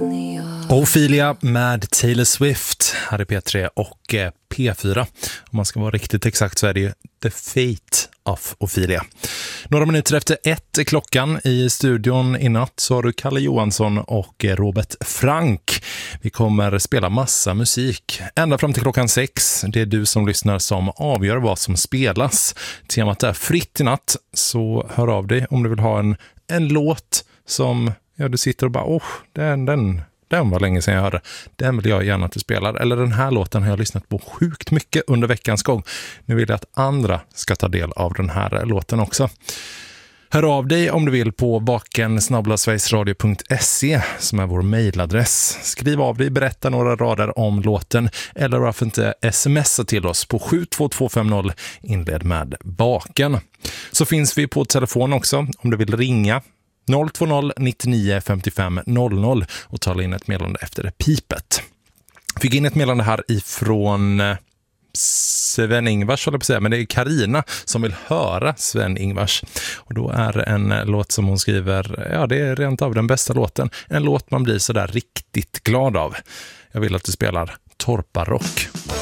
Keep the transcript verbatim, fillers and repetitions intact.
Ophelia med Taylor Swift här är P tre och P fyra. Om man ska vara riktigt exakt så är det ju The Fate of Ophelia. Några minuter efter ett är klockan. I studion i natt så har du Kalle Johansson och Robert Frank. Vi kommer spela massa musik ända fram till klockan sex. Det är du som lyssnar som avgör vad som spelas. Temat är fritt i natt, så hör av dig om du vill ha en, en låt som ja, du sitter och bara, åh, den, den, den var länge sedan jag hörde. Den vill jag gärna att du spelar. Eller den här låten har jag lyssnat på sjukt mycket under veckans gång. Nu vill jag att andra ska ta del av den här låten också. Hör av dig om du vill på vaken snabel-a sverigesradio punkt se som är vår mejladress. Skriv av dig, berätta några rader om låten eller varför inte smsa till oss på sju två två fem noll inled med baken. Så finns vi på telefon också om du vill ringa noll två noll nittionio femtiofem noll noll och tala in ett meddelande efter pipet. Fick in ett meddelande här ifrån Sven-Ingvars, håller jag på att säga, men det är Karina som vill höra Sven-Ingvars. Och då är en låt som hon skriver, ja det är rent av den bästa låten. En låt man blir så där riktigt glad av. Jag vill att du spelar Torparock.